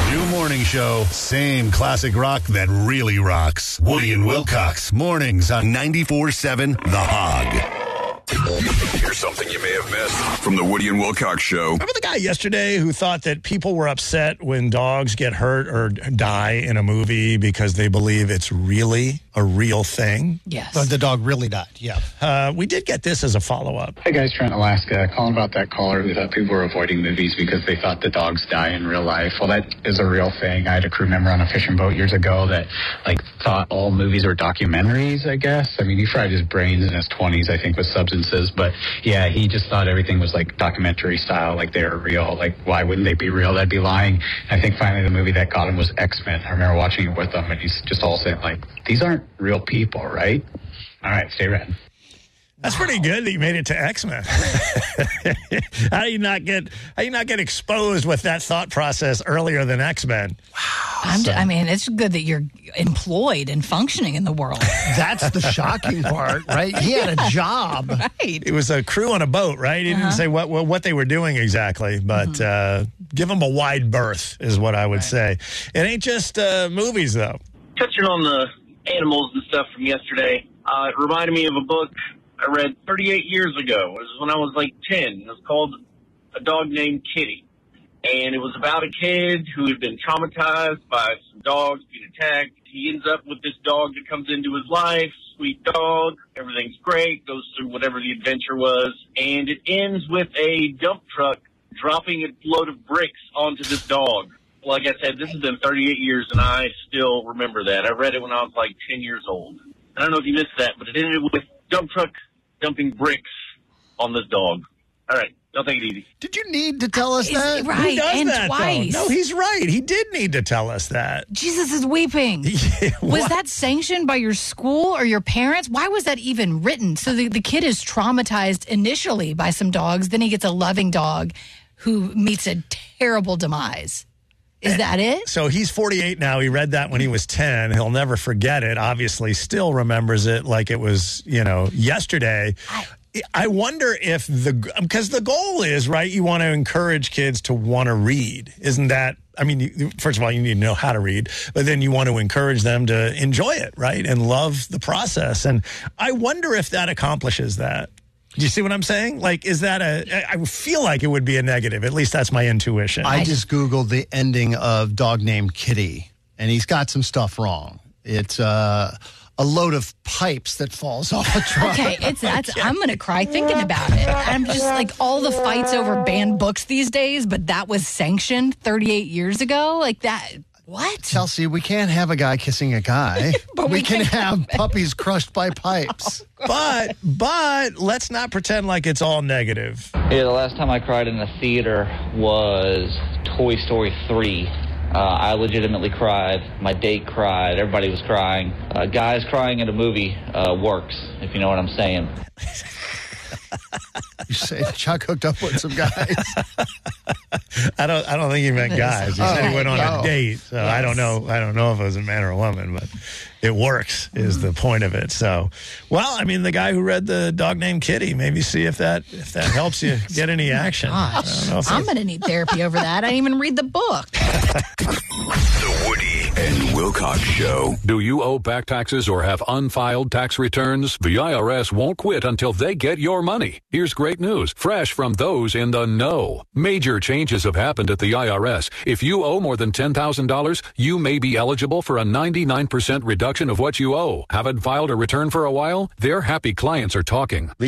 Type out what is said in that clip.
New morning show, same classic rock that really rocks. Woody and Wilcox, mornings on 94.7 The Hog. Here's something you may have missed from the Woody and Wilcox Show. Remember the guy yesterday who thought that people were upset when dogs get hurt or die in a movie because they believe it's really a real thing? Yes. The dog really died, yeah. We did get this as a follow-up. Hey guys, Trent, Alaska. Calling about that caller who thought people were avoiding movies because they thought the dogs die in real life. Well, that is a real thing. I had a crew member on a fishing boat years ago that thought all movies were documentaries, I guess. I mean, he fried his brains in his 20s, I think, with substances. But yeah, he just thought everything was like documentary style, like they were real. Like, why wouldn't they be real? That'd be lying. And I think finally the movie that got him was X-Men. I remember watching it with him, and he's just all saying, like, these aren't real people, right? All right, stay red. That's pretty good that you made it to X-Men. How do you not get exposed with that thought process earlier than X-Men? I mean, it's good that you're employed and functioning in the world. That's the shocking part, right? He had a job. Right. It was a crew on a boat, right? He didn't say what they were doing exactly, but give them a wide berth is what I would say. It ain't just movies, though. Touching on the animals and stuff from yesterday, it reminded me of a book I read 38 years ago. It was when I was like 10. It was called A Dog Named Kitty. And it was about a kid who had been traumatized by some dogs being attacked. He ends up with this dog that comes into his life, sweet dog. Everything's great, goes through whatever the adventure was. And it ends with a dump truck dropping a load of bricks onto this dog. Like I said, this has been 38 years, and I still remember that. I read it when I was like 10 years old. I don't know if you missed that, but it ended with dump truck dumping bricks on this dog. All right. Don't take it easy. Did you need to tell us that? Right, Who does and that, twice. though? No, he's right. He did need to tell us that. Jesus is weeping. Was that sanctioned by your school or your parents? Why was that even written? So the kid is traumatized initially by some dogs. Then he gets a loving dog who meets a terrible demise. Is that it? So he's 48 now. He read that when he was 10. He'll never forget it. Obviously, still remembers it like it was, yesterday. I wonder if because the goal is, right, you want to encourage kids to want to read. Isn't that, first of all, you need to know how to read, but then you want to encourage them to enjoy it, right, and love the process. And I wonder if that accomplishes that. Do you see what I'm saying? Like, is that I feel like it would be a negative. At least that's my intuition. I just Googled the ending of Dog Named Kitty, and he's got some stuff wrong. It's a load of pipes that falls off a truck. Okay, I'm going to cry thinking about it. I'm just like all the fights over banned books these days, but that was sanctioned 38 years ago? Like that, what? Chelsea, we can't have a guy kissing a guy. But we can can have puppies crushed by pipes. But let's not pretend like it's all negative. Yeah, the last time I cried in a theater was Toy Story 3. I legitimately cried. My date cried. Everybody was crying. Guys crying at a movie works, if you know what I'm saying. You say Chuck hooked up with some guys. I don't think he meant guys. He said he went on a date. So Yes. I don't know if it was a man or a woman, but it works is the point of it. So, the guy who read The Dog Named Kitty, maybe see if that helps you get any action. Gosh, I'm going to need therapy over that. I didn't even read the book. The Woody and Wilcox Show. Do you owe back taxes or have unfiled tax returns? The IRS won't quit until they get your money. Here's great news, fresh from those in the know. Major changes have happened at the IRS. If you owe more than $10,000, you may be eligible for a 99% reduction of what you owe. Haven't filed a return for a while? Their happy clients are talking.